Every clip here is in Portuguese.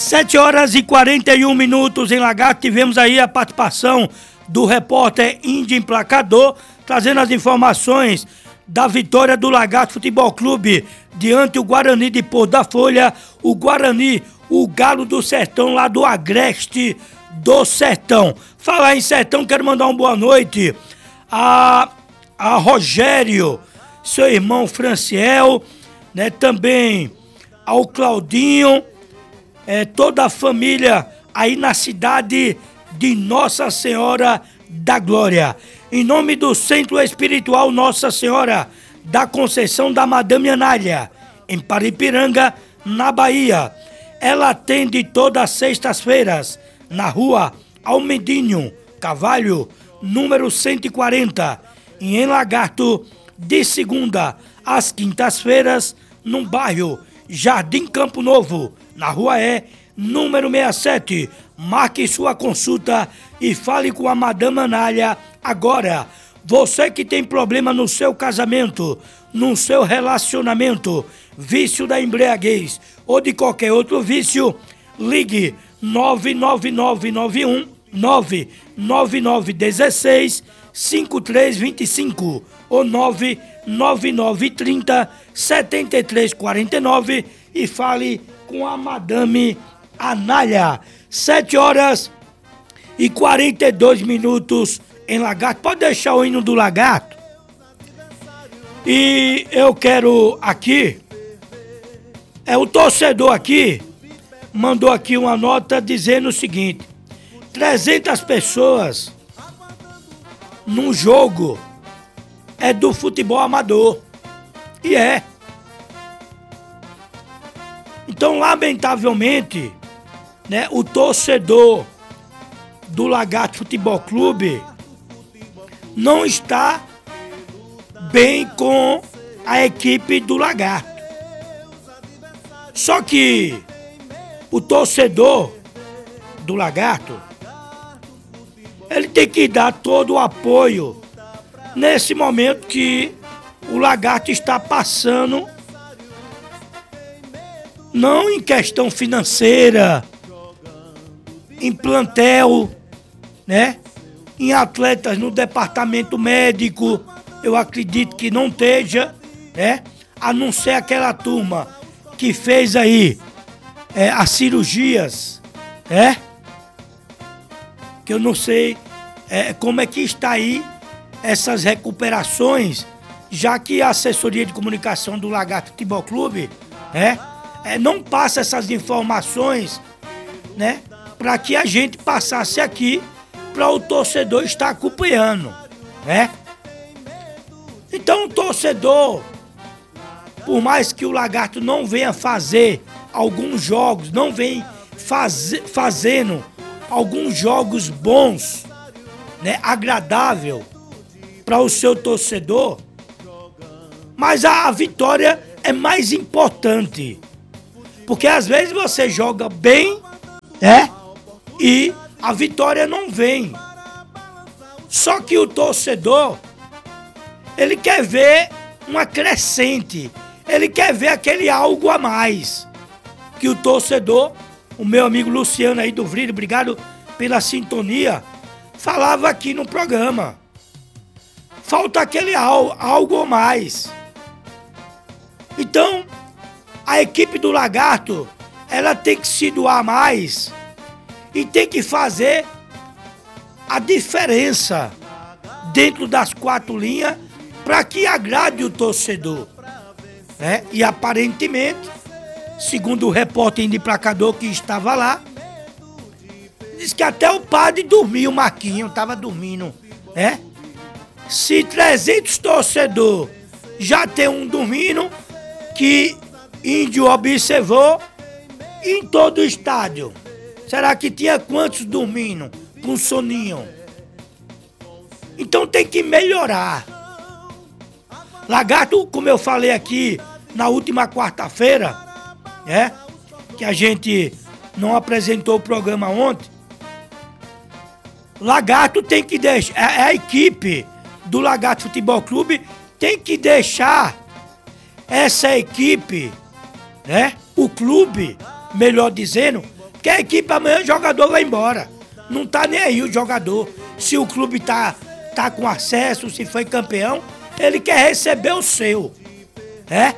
7h41 em Lagarto. Tivemos aí a participação do repórter Índio Emplacador, trazendo as informações da vitória do Lagarto Futebol Clube diante o Guarani de Porto da Folha. O Guarani, o Galo do Sertão, lá do Agreste do Sertão. Falar em Sertão, quero mandar uma boa noite a Rogério, seu irmão Franciel, né, também ao Claudinho, toda a família aí na cidade de Nossa Senhora da Glória. Em nome do Centro Espiritual Nossa Senhora da Conceição da Madame Anália, em Paripiranga, na Bahia. Ela atende todas as sextas-feiras na rua Almedinho Cavalho, número 140, e em Lagarto, de segunda às quintas-feiras, no bairro Jardim Campo Novo, na rua número 67. Marque sua consulta e fale com a Madame Anália agora. Você que tem problema no seu casamento, no seu relacionamento, vício da embriaguez ou de qualquer outro vício, ligue 99916 5325 ou 99930 7349 e fale com a Madame Anália. 7h42 em Lagarto. Pode deixar o hino do Lagarto. E eu quero aqui, o torcedor aqui mandou aqui uma nota dizendo o seguinte: 300 pessoas num jogo do futebol amador. E então, lamentavelmente, né, o torcedor do Lagarto Futebol Clube não está bem com a equipe do Lagarto. Só que o torcedor do Lagarto, ele tem que dar todo o apoio nesse momento que o Lagarto está passando, não em questão financeira, em plantel, né? Em atletas no departamento médico, eu acredito que não esteja, né? A não ser aquela turma que fez aí as cirurgias, que eu não sei como é que está aí essas recuperações, já que a assessoria de comunicação do Lagarto Futebol Clube, não passa essas informações, né, para que a gente passasse aqui para o torcedor estar acompanhando, né? Então o torcedor, por mais que o Lagarto não venha fazer alguns jogos, não vem fazendo alguns jogos bons, né, agradável para o seu torcedor, mas a vitória é mais importante, porque às vezes você joga bem, e a vitória não vem. Só que o torcedor, ele quer ver uma crescente, ele quer ver aquele algo a mais. Que o torcedor, o meu amigo Luciano aí do Vrilho, obrigado pela sintonia, falava aqui no programa. Falta aquele algo a mais. Então, a equipe do Lagarto, ela tem que se doar mais e tem que fazer a diferença dentro das quatro linhas para que agrade o torcedor, né? E aparentemente, segundo o repórter Emplacador que estava lá, diz que até o padre dormiu, o Marquinho estava dormindo, né? Se 300 torcedores já tem um dormindo, que Índio observou em todo o estádio, será que tinha quantos dormindo com soninho? Então tem que melhorar. Lagarto, como eu falei aqui na última quarta-feira, que a gente não apresentou o programa ontem, Lagarto tem que deixar, a equipe do Lagarto Futebol Clube tem que deixar essa equipe, o clube, melhor dizendo, Porque a equipe amanhã o jogador vai embora. Não tá nem aí o jogador. Se o clube tá com acesso, se foi campeão, ele quer receber o seu. É?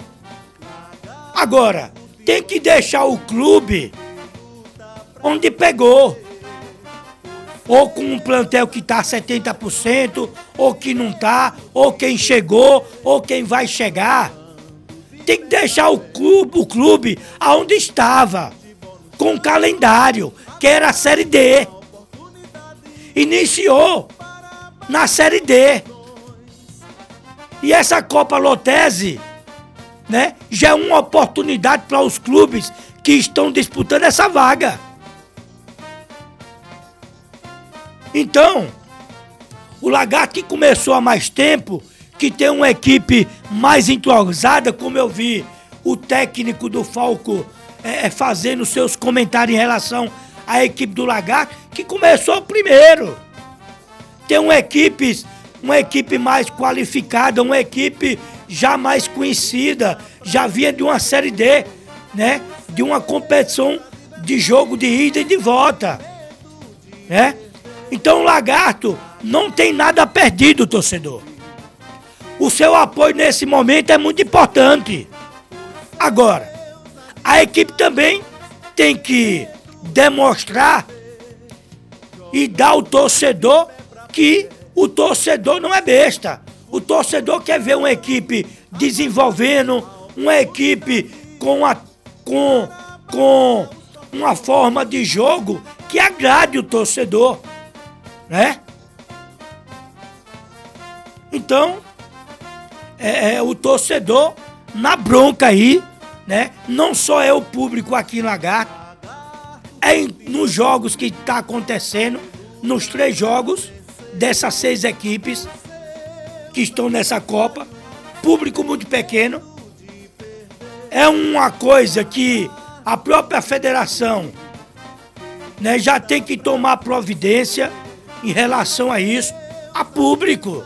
Agora, tem que deixar o clube onde pegou. Ou com um plantel que tá 70%, ou que não tá, ou quem chegou, ou quem vai chegar. Tem que deixar o clube aonde estava, com o calendário, que era a Série D. Iniciou na Série D. E essa Copa Lotese, né, já é uma oportunidade para os clubes que estão disputando essa vaga. Então, o Lagarto que começou há mais tempo, que tem uma equipe mais entrosada, como eu vi o técnico do Falco fazendo seus comentários em relação à equipe do Lagarto, que começou primeiro. Tem uma equipe mais qualificada, uma equipe já mais conhecida, já vinha de uma Série D, né? De uma competição de jogo de ida e de volta, né? Então o Lagarto não tem nada perdido, torcedor. O seu apoio nesse momento é muito importante. Agora, a equipe também tem que demonstrar e dar ao torcedor que o torcedor não é besta. O torcedor quer ver uma equipe desenvolvendo, uma equipe com uma forma de jogo que agrade o torcedor, né? Então, o torcedor na bronca aí, né? Não só é o público aqui em Lagarto, nos jogos que está acontecendo, nos 3 jogos dessas 6 equipes que estão nessa Copa, público muito pequeno. É uma coisa que a própria federação, né, já tem que tomar providência em relação a isso, a público.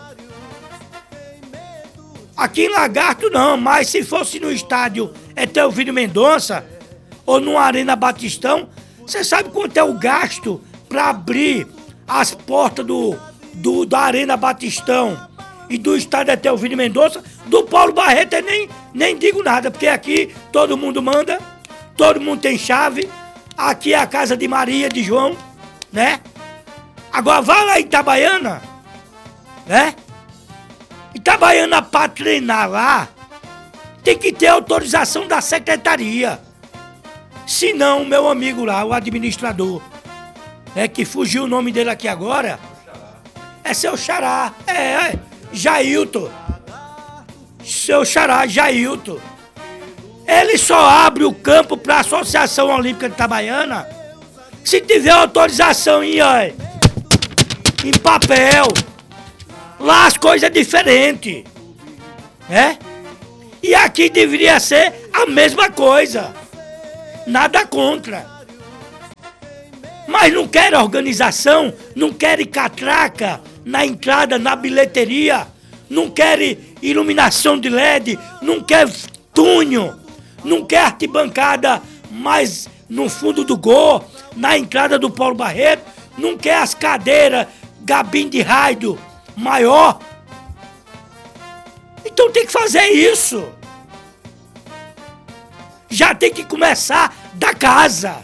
Aqui em Lagarto não, mas se fosse no estádio Etelvino Mendonça ou no Arena Batistão, você sabe quanto é o gasto para abrir as portas da Arena Batistão e do estádio Etelvino Mendonça? Do Paulo Barreto eu nem digo nada, porque aqui todo mundo manda, todo mundo tem chave, aqui é a casa de Maria, de João, né? Agora vai lá em Itabaiana, né? Itabaiana para treinar lá, tem que ter autorização da secretaria. Senão, o meu amigo lá, o administrador, que fugiu o nome dele aqui agora, é seu xará, Jailton. Seu xará, Jailton. Ele só abre o campo para a Associação Olímpica de Itabaiana se tiver autorização em papel. Lá as coisas diferentes, né? E aqui deveria ser a mesma coisa. Nada contra. Mas não quer organização, não quer catraca na entrada, na bilheteria, não quer iluminação de LED, não quer túnel, não quer arquibancada mais no fundo do gol, na entrada do Paulo Barreto, não quer as cadeiras, gabim de rádio maior. Então tem que fazer isso. Já tem que começar da casa.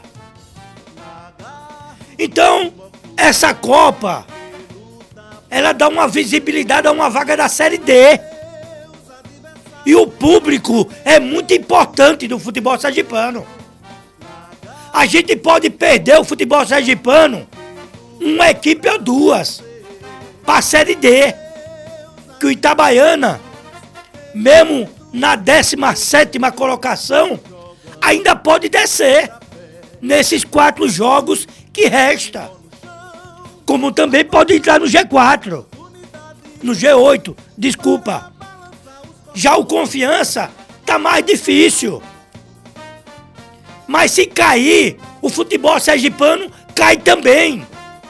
Então, essa Copa, ela dá uma visibilidade a uma vaga da Série D. E o público é muito importante do futebol sergipano. A gente pode perder o futebol sergipano, uma equipe ou 2, para a Série D. Que o Itabaiana, mesmo na 17ª colocação, ainda pode descer nesses 4 jogos que resta. Como também pode entrar no G4, no G8, desculpa. Já o Confiança tá mais difícil. Mas se cair, o futebol sergipano cai também.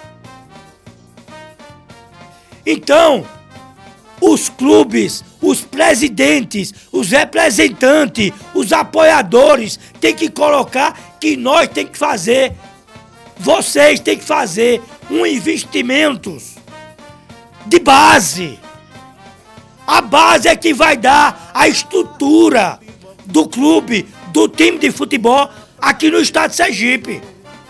Então, os clubes, os presidentes, os representantes, os apoiadores têm que colocar que nós tem que fazer, vocês têm que fazer um investimento de base. A base é que vai dar a estrutura do clube, do time de futebol aqui no estado de Sergipe.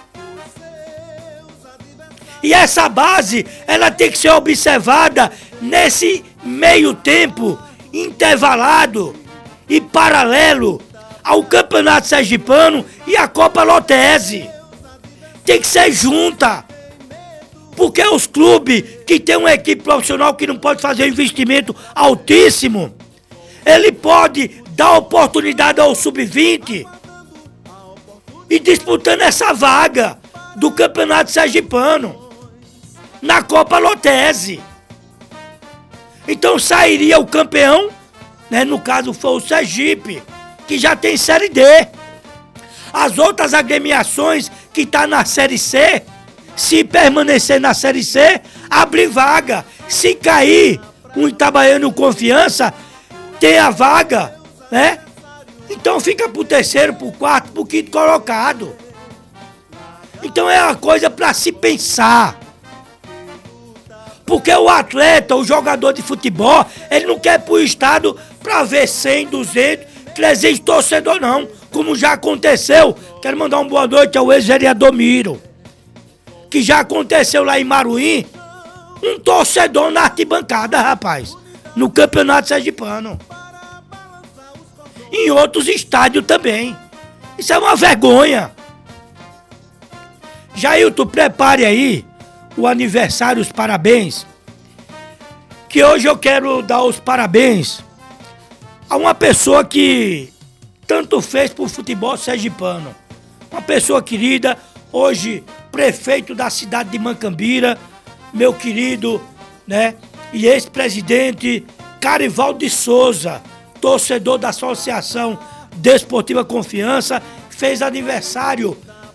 E essa base, ela tem que ser observada nesse meio tempo intervalado e paralelo ao Campeonato Sergipano e à Copa Lotese. Tem que ser junta. Porque os clubes que tem uma equipe profissional que não pode fazer um investimento altíssimo, ele pode dar oportunidade ao sub-20 e disputando essa vaga do Campeonato Sergipano na Copa Lotese. Então sairia o campeão, né, no caso foi o Sergipe, que já tem Série D. As outras agremiações que estão na Série C, se permanecer na Série C, abre vaga. Se cair um Itabaiano e o Confiança, tem a vaga, né? Então fica pro terceiro, pro quarto, pro quinto colocado. Então é uma coisa para se pensar. Porque o atleta, o jogador de futebol, ele não quer ir pro estado para ver 100, 200, 300 torcedores não. Como já aconteceu, quero mandar uma boa noite ao ex-vereador Miro. Que já aconteceu lá em Maruim, um torcedor na arquibancada, rapaz, no Campeonato Sergipano. Em outros estádios também. Isso é uma vergonha. Jailton, prepare aí o aniversário, os parabéns. Que hoje eu quero dar os parabéns a uma pessoa que tanto fez pro futebol sergipano. Uma pessoa querida, hoje prefeito da cidade de Mancambira, meu querido, né, e ex-presidente Carivaldo de Souza, torcedor da Associação Desportiva Confiança, fez aniversário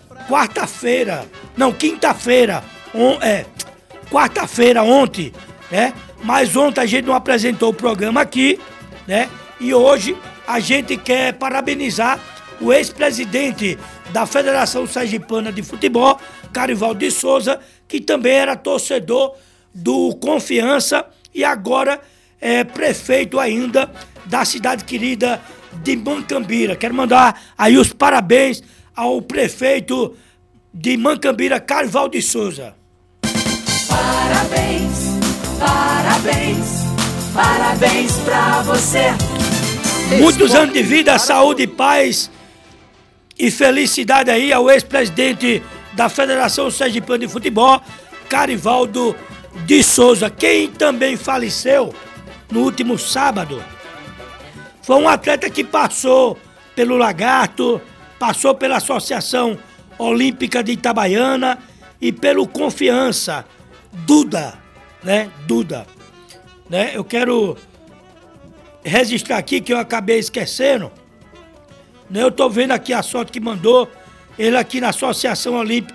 quarta-feira ontem, né? Mas ontem a gente não apresentou o programa aqui, né? E hoje a gente quer parabenizar o ex-presidente da Federação Sergipana de Futebol, Carivaldo de Souza, que também era torcedor do Confiança e agora é prefeito ainda da cidade querida de Mancambira. Quero mandar aí os parabéns ao prefeito de Mancambira, Carivaldo de Souza. Parabéns, parabéns, parabéns pra você. Muitos anos de vida, saúde, paz e felicidade aí ao ex-presidente da Federação Sergipana de Futebol, Carivaldo de Souza. Quem também faleceu no último sábado foi um atleta que passou pelo Lagarto, passou pela Associação Olímpica de Itabaiana e pelo Confiança, Duda, né? Eu quero registrar aqui que eu acabei esquecendo, né? Eu tô vendo aqui a sorte que mandou ele aqui na Associação Olímpica